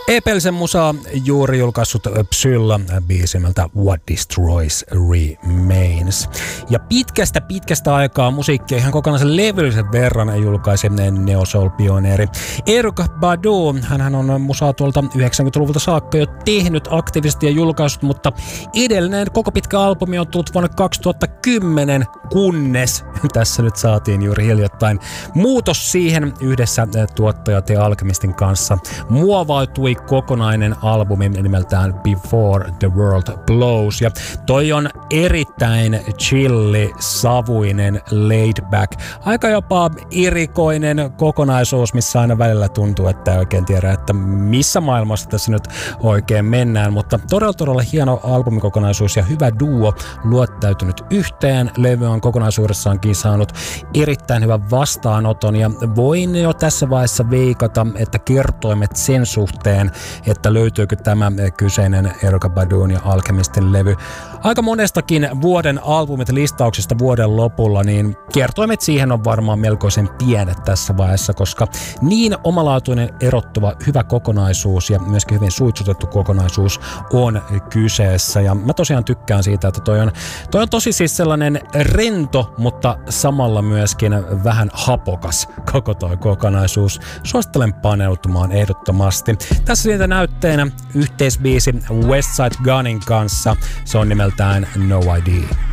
Epelsen musaa juuri julkaissut Psylla biisimältä What Destroys Remains. Ja pitkästä aikaa musiikkia ihan kokonaisen levyllisen verran julkaisi neo-soul-pioneeri Erykah Badu. Hänhän on musaa tuolta 90-luvulta saakka jo tehnyt aktiivisesti ja julkaissut, mutta edellinen koko pitkä albumi on tullut vuonna 2010, kunnes tässä nyt saatiin juuri hiljattain muutos siihen yhdessä tuottaja The Alchemistin kanssa. Muovautui kokonainen albumi nimeltään Before the World Blows. Ja toi on erittäin chilli, savuinen, laid back, aika jopa erikoinen kokonaisuus, missä aina välillä tuntuu, että ei oikein tiedä, että missä maailmassa tässä nyt oikein mennään, mutta todella hieno albumikokonaisuus ja hyvä duo luottäytynyt yhteen. Levy on kokonaisuudessaankin saanut erittäin hyvän vastaanoton ja voin jo tässä vaiheessa veikata, että kertoimet sen suhteen, että löytyykö tämä kyseinen Erykah Badun ja Alchemistin levy aika monestakin vuoden albumit listauksesta vuoden lopulla, niin kertoimet siihen on varmaan melkoisen pienet tässä vaiheessa, koska niin omalaatuinen, erottuva, hyvä kokonaisuus ja myöskin hyvin suitsutettu kokonaisuus on kyseessä. Ja mä tosiaan tykkään siitä, että toi on tosi siis sellainen rento, mutta samalla myöskin vähän hapokas koko toi kokonaisuus. Suosittelen paneutumaan ehdottomasti. Tässä siitä näytteenä yhteisbiisi Westside Gunnin kanssa. Se on nimeltään No ID.